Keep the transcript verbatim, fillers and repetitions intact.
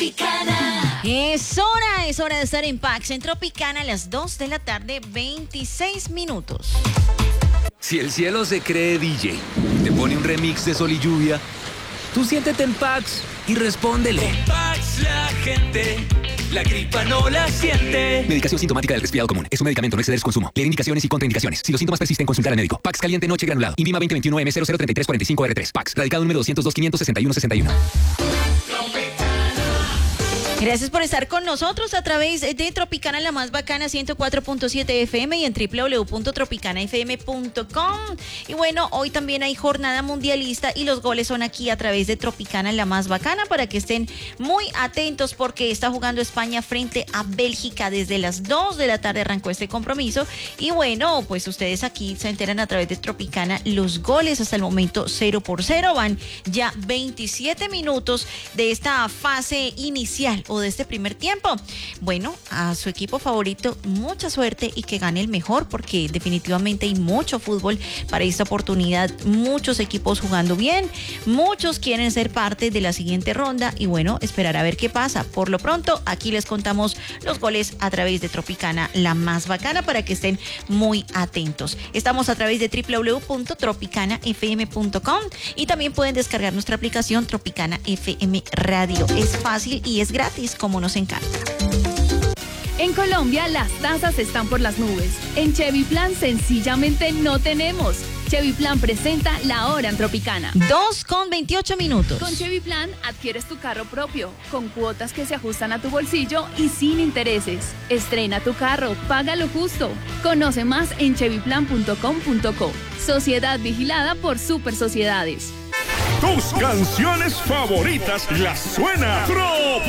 Tropicana. Es hora, es hora de estar en Pax en Tropicana a las dos de la tarde, veintiséis minutos. Si el cielo se cree D J, te pone un remix de Sol y Lluvia, tú siéntete en Pax y respóndele. Con Pax la gente, la gripa no la siente. Medicación sintomática del resfriado común. Es un medicamento, no exceder su consumo. Leer indicaciones y contraindicaciones. Si los síntomas persisten, consultar al médico. Pax caliente noche granulado. INVIMA veinte veintiuno M cero cero treinta y tres cuarenta y cinco R tres. Pax. Radicado número doscientos dos, quinientos sesenta y uno sesenta y uno. Gracias por estar con nosotros a través de Tropicana, la más bacana, ciento cuatro punto siete F M y en doble u doble u doble u punto tropicana f m punto com. Y bueno, hoy también hay jornada mundialista y los goles son aquí a través de Tropicana, la más bacana, para que estén muy atentos porque está jugando España frente a Bélgica. Desde las dos de la tarde arrancó este compromiso y bueno, pues ustedes aquí se enteran a través de Tropicana los goles hasta el momento cero por cero. Van ya veintisiete minutos de esta fase inicial o de este primer tiempo. Bueno, a su equipo favorito mucha suerte y que gane el mejor, porque definitivamente hay mucho fútbol para esta oportunidad, muchos equipos jugando bien, muchos quieren ser parte de la siguiente ronda y bueno, esperar a ver qué pasa. Por lo pronto, aquí les contamos los goles a través de Tropicana, la más bacana, para que estén muy atentos. Estamos a través de doble u doble u doble u punto tropicana f m punto com y también pueden descargar nuestra aplicación Tropicana F M Radio. Es fácil y es gratis, como nos encanta. En Colombia las tasas están por las nubes. En Chevy Plan sencillamente no tenemos. Chevy Plan presenta La Hora en Tropicana. dos con veintiocho minutos. Con Chevy Plan adquieres tu carro propio, con cuotas que se ajustan a tu bolsillo y sin intereses. Estrena tu carro, paga lo justo. Conoce más en chevy plan punto com punto co. Sociedad vigilada por Super Sociedades. Tus canciones favoritas las suena Tropicana.